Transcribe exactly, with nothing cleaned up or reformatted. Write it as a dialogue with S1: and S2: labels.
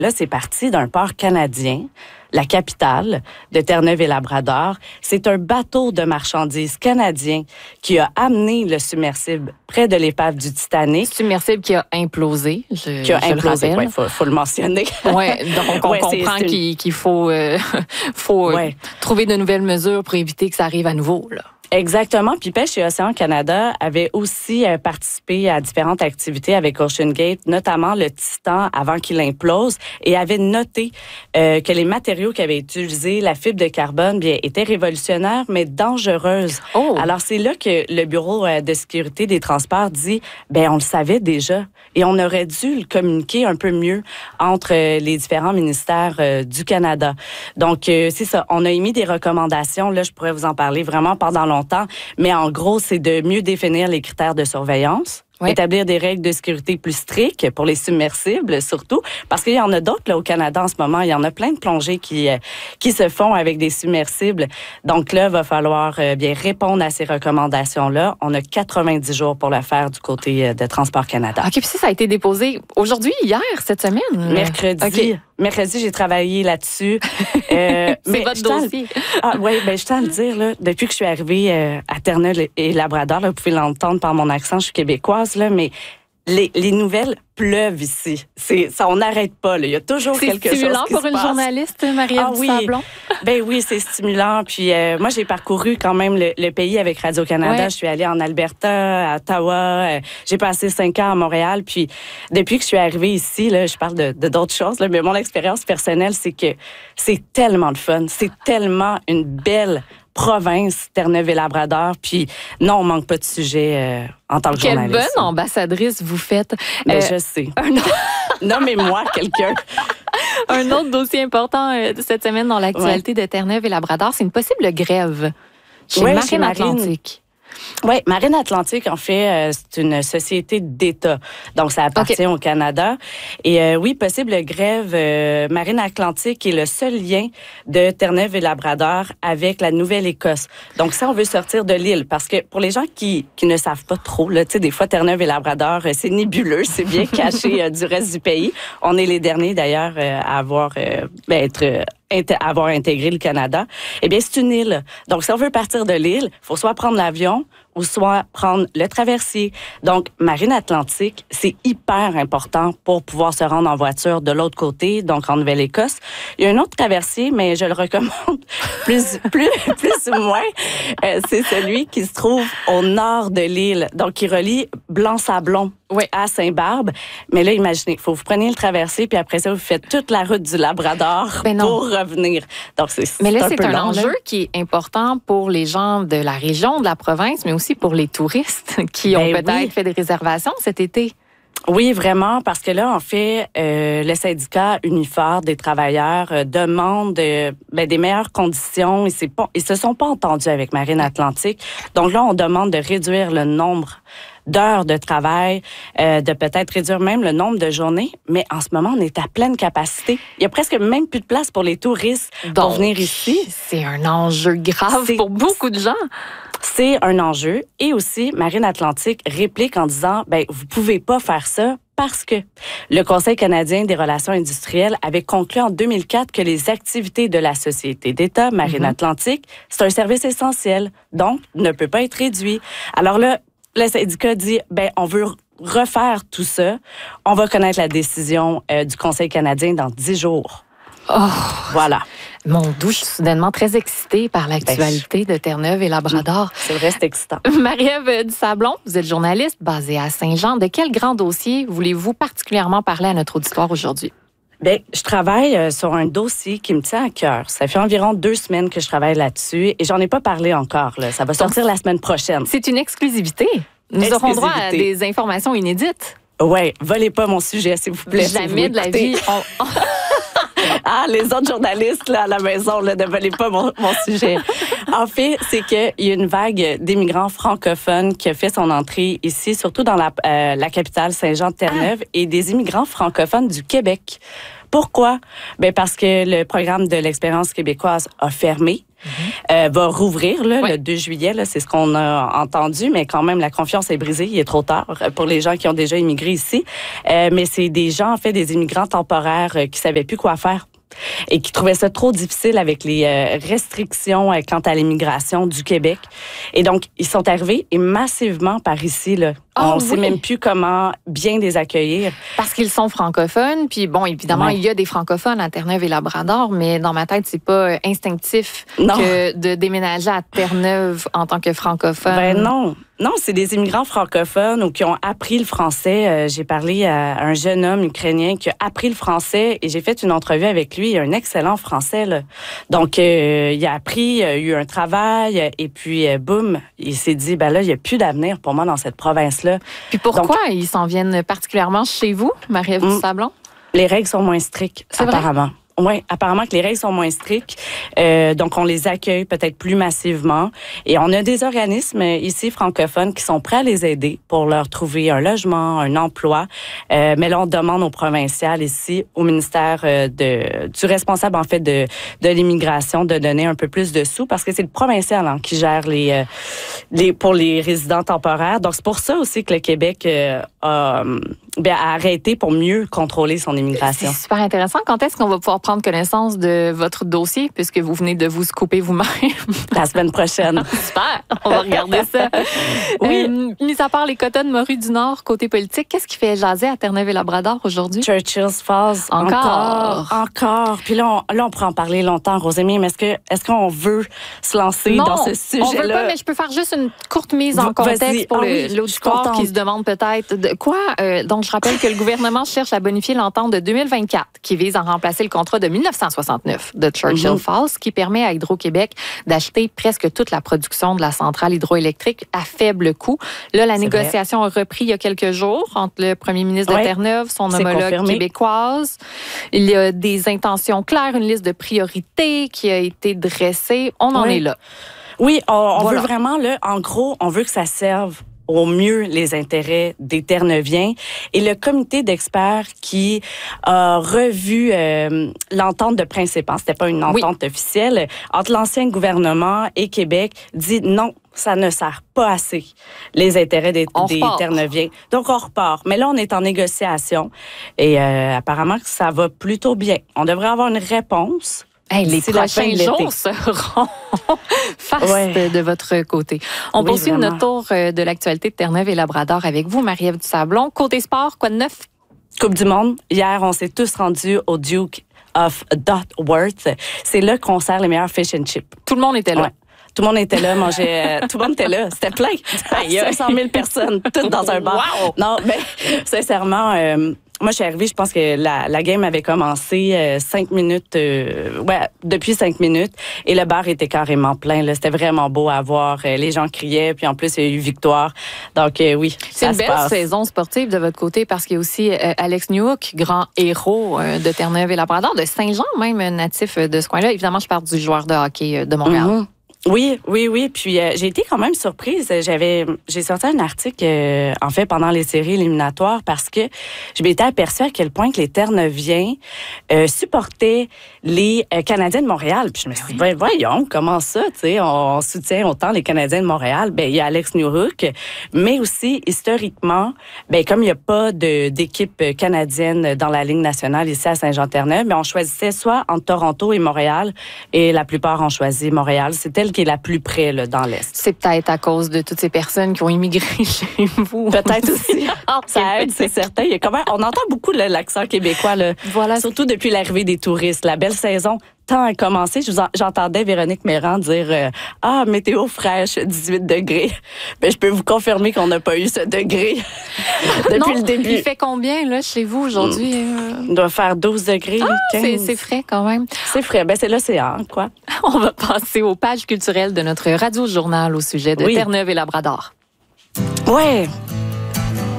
S1: Là, c'est parti d'un port canadien, la capitale de Terre-Neuve-et-Labrador. C'est un bateau de marchandises canadien qui a amené le submersible près de l'épave du Titanic.
S2: Submersible qui a implosé, je,
S1: qui a
S2: je
S1: implosé,
S2: le rappelle.
S1: il faut, faut le mentionner.
S2: Oui, donc on
S1: ouais,
S2: comprend
S1: c'est, c'est
S2: qu'il, qu'il faut, euh, faut
S1: ouais.
S2: trouver de nouvelles mesures pour éviter que ça arrive à nouveau, là.
S1: Exactement. Puis Pêche et Océan Canada avait aussi euh, participé à différentes activités avec OceanGate, notamment le Titan avant qu'il implose, et avait noté euh, que les matériaux qui avaient été utilisés, la fibre de carbone, bien, étaient révolutionnaires, mais dangereuses.
S2: Oh.
S1: Alors, c'est là que le Bureau euh, de sécurité des transports dit, ben on le savait déjà, et on aurait dû le communiquer un peu mieux entre euh, les différents ministères euh, du Canada. Donc, euh, c'est ça. On a émis des recommandations. Là, je pourrais vous en parler vraiment pendant longtemps. Mais en gros, c'est de mieux définir les critères de surveillance, oui. établir des règles de sécurité plus strictes pour les submersibles, surtout, parce qu'il y en a d'autres là au Canada en ce moment. Il y en a plein de plongées qui euh, qui se font avec des submersibles. Donc là, il va falloir euh, bien répondre à ces recommandations-là. On a quatre-vingt-dix jours pour le faire du côté euh, de Transport Canada.
S2: OK, puis ça, ça a été déposé aujourd'hui, hier, cette semaine?
S1: Mercredi. Okay. Mercredi, j'ai travaillé là-dessus.
S2: Euh, c'est mais votre dossier.
S1: À, ah oui, ben je tiens à le dire, là, depuis que je suis arrivée euh, à Terre-Neuve-et-Labrador, là, vous pouvez l'entendre par mon accent, je suis québécoise, là, mais les, les nouvelles pleuvent ici. C'est, ça, on n'arrête pas. Là. Il y a toujours
S2: c'est
S1: quelque chose qui se passe.
S2: C'est stimulant pour une journaliste, Marie-Ève
S1: ah, oui.
S2: Dusablon?
S1: Ben oui, c'est stimulant. Puis euh, moi, j'ai parcouru quand même le, le pays avec Radio-Canada.
S2: Ouais.
S1: Je suis allée en Alberta, à Ottawa. Euh, j'ai passé cinq ans à Montréal. Puis depuis que je suis arrivée ici, là, je parle de, de d'autres choses, là, mais mon expérience personnelle, c'est que c'est tellement de fun. C'est tellement une belle province, Terre-Neuve-et-Labrador. Puis non, on manque pas de sujet euh, en tant que
S2: Quelle
S1: journaliste.
S2: Quelle bonne ambassadrice vous faites.
S1: Ben, euh, je sais. Un... Nommez-moi quelqu'un.
S2: Un autre dossier important euh, de cette semaine dans l'actualité ouais. de Terre-Neuve-et-Labrador, c'est une possible grève chez ouais, Marine, chez Marine Atlantique.
S1: Oui, Marine Atlantique, en fait, euh, c'est une société d'État. Donc, ça appartient okay. au Canada. Et euh, oui, possible grève, euh, Marine Atlantique est le seul lien de Terre-Neuve-et-Labrador avec la Nouvelle-Écosse. Donc, ça, on veut sortir de l'île. Parce que pour les gens qui, qui ne savent pas trop, là, tu sais, des fois, Terre-Neuve-et-Labrador, euh, c'est nébuleux, c'est bien caché euh, du reste du pays. On est les derniers, d'ailleurs, euh, à avoir, euh, ben, être... Euh, avoir intégré le Canada, eh bien, c'est une île. Donc, si on veut partir de l'île, il faut soit prendre l'avion ou soit prendre le traversier. Donc, Marine Atlantique, c'est hyper important pour pouvoir se rendre en voiture de l'autre côté, donc en Nouvelle-Écosse. Il y a un autre traversier, mais je le recommande plus, plus, plus ou moins. Euh, c'est celui qui se trouve au nord de l'île, donc qui relie Blanc-Sablon oui. à Saint-Barbe. Mais là, imaginez, il faut que vous preniez le traversier, puis après ça, vous faites toute la route du Labrador ben pour revenir. Donc, c'est, c'est
S2: mais là,
S1: un
S2: c'est
S1: peu
S2: un
S1: long,
S2: enjeu
S1: là.
S2: qui est important pour les gens de la région, de la province, mais aussi pour les touristes qui ont ben peut-être oui. fait des réservations cet été.
S1: Oui, vraiment, parce que là, en fait, euh, le syndicat Unifor des travailleurs euh, demande euh, ben, des meilleures conditions. Ils, pas, ils se sont pas entendus avec Marine Atlantique. Donc là, on demande de réduire le nombre d'heures de travail, euh, de peut-être réduire même le nombre de journées. Mais en ce moment, on est à pleine capacité. Il y a presque même plus de place pour les touristes
S2: Donc,
S1: pour venir ici.
S2: C'est un enjeu grave c'est, pour beaucoup de gens.
S1: C'est un enjeu. Et aussi, Marine Atlantique réplique en disant, ben, vous pouvez pas faire ça parce que le Conseil canadien des relations industrielles avait conclu en deux mille quatre que les activités de la société d'État, Marine mm-hmm. Atlantique, c'est un service essentiel, donc ne peut pas être réduit. Alors là, le syndicat dit, ben, on veut refaire tout ça. On va connaître la décision euh, du Conseil canadien dans dix jours.
S2: Oh,
S1: voilà.
S2: Mon doux, je suis soudainement très excitée par l'actualité ben, de Terre-Neuve et Labrador.
S1: C'est vrai, c'est excitant.
S2: Marie-Ève Dusablon, vous êtes journaliste basée à Saint-Jean. De quel grand dossier voulez-vous particulièrement parler à notre auditoire aujourd'hui?
S1: Bien, je travaille euh, sur un dossier qui me tient à cœur. Ça fait environ deux semaines que je travaille là-dessus et j'en ai pas parlé encore. Là. Ça va sortir Donc, la semaine prochaine.
S2: C'est une exclusivité. Nous exclusivité. aurons droit à des informations inédites.
S1: Oui, volez pas mon sujet, s'il vous plaît.
S2: Jamais de la vie. On...
S1: Ah, les autres journalistes là, à la maison, là, ne volez pas mon, mon sujet. En fait, c'est qu'il y a une vague d'immigrants francophones qui a fait son entrée ici, surtout dans la, euh, la capitale Saint-Jean-de-Terre-Neuve, ah. et des immigrants francophones du Québec. Pourquoi? Ben parce que le programme de l'expérience québécoise a fermé. mm-hmm. euh, va rouvrir là,
S2: ouais.
S1: le deux juillet. Là, c'est ce qu'on a entendu, mais quand même, la confiance est brisée. Il est trop tard pour les gens qui ont déjà immigré ici. Euh, mais c'est des gens, en fait, des immigrants temporaires euh, qui savaient plus quoi faire et qui trouvaient ça trop difficile avec les euh, restrictions euh, quant à l'immigration du Québec. Et donc, ils sont arrivés et massivement par ici, là.
S2: Oh,
S1: on ne
S2: oui.
S1: sait même plus comment bien les accueillir.
S2: Parce qu'ils sont francophones, puis bon, évidemment, ouais. il y a des francophones à Terre-Neuve et Labrador, mais dans ma tête, c'est pas instinctif non. que de déménager à Terre-Neuve en tant que francophone.
S1: Ben non. Non, c'est des immigrants francophones ou qui ont appris le français. Euh, j'ai parlé à un jeune homme ukrainien qui a appris le français et j'ai fait une entrevue avec lui. Il a un excellent français, là. Donc, euh, il a appris, il a eu un travail et puis, euh, boum, il s'est dit, ben là, il n'y a plus d'avenir pour moi dans cette province-là.
S2: Puis pourquoi Donc, ils s'en viennent particulièrement chez vous, Marie-Ève
S1: mm,
S2: Dusablon?
S1: Les règles sont moins strictes,
S2: c'est
S1: apparemment.
S2: Vrai?
S1: Oui, apparemment que les règles sont moins strictes. Euh, donc, on les accueille peut-être plus massivement. Et on a des organismes ici francophones qui sont prêts à les aider pour leur trouver un logement, un emploi. Euh, mais là, on demande aux provinciales ici, au ministère de, du responsable, en fait, de, de l'immigration, de donner un peu plus de sous parce que c'est le provincial hein, qui gère les, les, pour les résidents temporaires. Donc, c'est pour ça aussi que le Québec euh, a, bien, a arrêté pour mieux contrôler son immigration.
S2: C'est super intéressant. Quand est-ce qu'on va pouvoir prendre connaissance de votre dossier, puisque vous venez de vous scooper vous-même?
S1: La semaine prochaine.
S2: Super! On va regarder ça.
S1: Oui.
S2: Euh, mis à part les quotas de Morue du Nord, côté politique, qu'est-ce qui fait jaser à Terre-Neuve et Labrador aujourd'hui?
S1: Churchill's Falls.
S2: Encore.
S1: Encore. Encore. Puis là on, là, on pourrait en parler longtemps, Rosémie, mais est-ce, que, est-ce qu'on veut se lancer
S2: non,
S1: dans ce sujet-là?
S2: On veut pas, mais je peux faire juste une courte mise en contexte Vas-y. pour ah, le, oui, l'auditoire qui se demande peut-être de quoi. Euh, donc, je rappelle que le gouvernement cherche à bonifier l'entente de deux mille vingt-quatre qui vise à remplacer le contrat de dix-neuf cent soixante-neuf de Churchill mm-hmm. Falls qui permet à Hydro-Québec d'acheter presque toute la production de la centrale hydroélectrique à faible coût. Là, la C'est négociation vrai. a repris il y a quelques jours entre le premier ministre de ouais. Terre-Neuve, son C'est homologue confirmé. québécoise. Il y a des intentions claires, une liste de priorités qui a été dressée. On en
S1: ouais.
S2: est là.
S1: Oui, on, on
S2: voilà.
S1: veut vraiment, là, en gros, on veut que ça serve au mieux les intérêts des Terre-Neuviens. Et le comité d'experts qui a revu euh, l'entente de principe, hein, c'était pas une entente oui. officielle, entre l'ancien gouvernement et Québec, dit non, ça ne sert pas assez les intérêts des, des Terre-Neuviens. Donc, on repart. Mais là, on est en négociation et euh, apparemment que ça va plutôt bien. On devrait avoir une réponse.
S2: Hey, les prochains jours seront fastes ouais. de votre côté. On oui, poursuit vraiment. notre tour de l'actualité de Terre-Neuve et Labrador avec vous, Marie-Ève Dusablon. Côté sport, quoi de neuf?
S1: Coupe du Monde. Hier, on s'est tous rendus au Duke of Dotworth. C'est là qu'on sert les meilleurs fish and chips.
S2: Tout le monde était là.
S1: Ouais. Tout le monde était là, mangeait. Tout le monde était là. C'était plein. Il y a cinq cent mille personnes, toutes dans un bar.
S2: Wow.
S1: Non, mais sincèrement, euh, moi, je suis arrivée, je pense que la, la game avait commencé euh, cinq minutes, euh, ouais, depuis cinq minutes, et le bar était carrément plein. Là. C'était vraiment beau à voir. Euh, les gens criaient, puis en plus, il y a eu victoire. Donc, euh, oui,
S2: c'est une belle
S1: passe.
S2: saison sportive de votre côté, parce qu'il y a aussi euh, Alex Newhook, grand héros euh, de Terre-Neuve et Labrador, de Saint-Jean même, natif de ce coin-là. Évidemment, je parle du joueur de hockey de Montréal.
S1: Mm-hmm. Oui, oui, oui. Puis euh, j'ai été quand même surprise. J'avais, j'ai sorti un article euh, en fait pendant les séries éliminatoires parce que je m'étais aperçue à quel point que les Terre-Neuviens euh, supportaient les euh, Canadiens de Montréal. Puis je me suis dit, ben, voyons, comment ça, tu sais, on, on soutient autant les Canadiens de Montréal. Ben il y a Alex Newhook, mais aussi historiquement, ben comme il n'y a pas de d'équipe canadienne dans la Ligue nationale ici à Saint-Jean-Terre-Neuve, ben on choisissait soit entre Toronto et Montréal, et la plupart ont choisi Montréal. C'était qui est la plus près là, dans l'Est.
S2: C'est peut-être à cause de toutes ces personnes qui ont immigré chez vous.
S1: Peut-être aussi. Ça aide, c'est certain. Il y a quand même, on entend beaucoup là, l'accent québécois, là,
S2: voilà.
S1: surtout depuis l'arrivée des touristes. La belle saison temps a commencé. Je vous en, j'entendais Véronique Mérand dire euh, « Ah, météo fraîche, dix-huit degrés. » Ben, je peux vous confirmer qu'on n'a pas eu ce degré depuis
S2: non,
S1: le début.
S2: Il fait combien là, chez vous aujourd'hui?
S1: Mmh. Il doit faire douze degrés.
S2: Ah,
S1: quinze.
S2: C'est, c'est frais quand même.
S1: C'est frais. Ben, c'est l'océan, quoi.
S2: On va passer aux pages culturelles de notre radio-journal au sujet de oui. Terre-Neuve et Labrador.
S1: Ouais.